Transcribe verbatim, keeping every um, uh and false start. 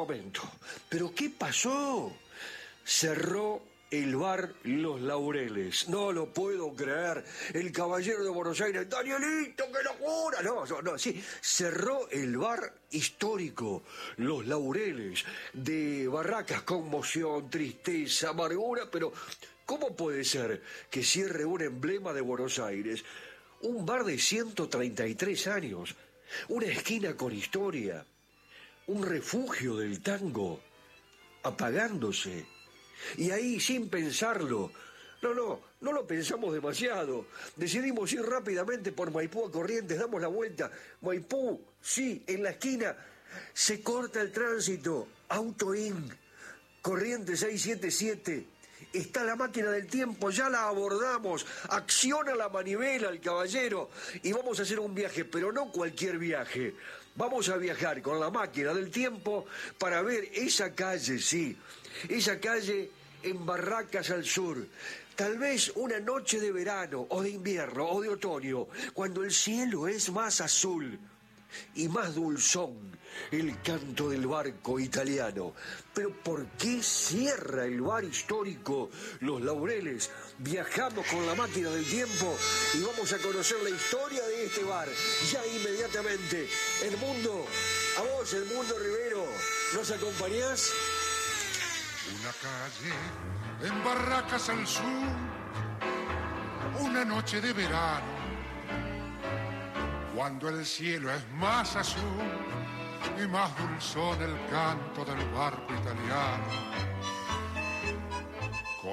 momento. ¿Pero qué pasó? Cerró el bar Los Laureles. No lo puedo creer. El caballero de Buenos Aires, Danielito, qué locura. No, no, no, sí. Cerró el bar histórico Los Laureles. De Barracas, conmoción, tristeza, amargura, pero ¿cómo puede ser que cierre un emblema de Buenos Aires? Un bar de ciento treinta y tres años. Una esquina con historia. Un refugio del tango. Apagándose. Y ahí, sin pensarlo, no, no, no lo pensamos demasiado. Decidimos ir rápidamente por Maipú a Corrientes, damos la vuelta. Maipú, sí, en la esquina, se corta el tránsito. Auto In, Corrientes seiscientos setenta y siete. Está la máquina del tiempo, ya la abordamos. Acciona la manivela el caballero y vamos a hacer un viaje, pero no cualquier viaje. Vamos a viajar con la máquina del tiempo para ver esa calle, sí, esa calle en Barracas al sur. Tal vez una noche de verano, o de invierno, o de otoño, cuando el cielo es más azul y más dulzón el canto del barco italiano. Pero ¿por qué cierra el bar histórico Los Laureles? Viajamos con la máquina del tiempo y vamos a conocer la historia de este bar ya inmediatamente. El Mundo, a vos, El Mundo Rivero, ¿nos acompañás? Una calle en Barracas al sur, una noche de verano, cuando el cielo es más azul y más dulzón el canto del barco italiano.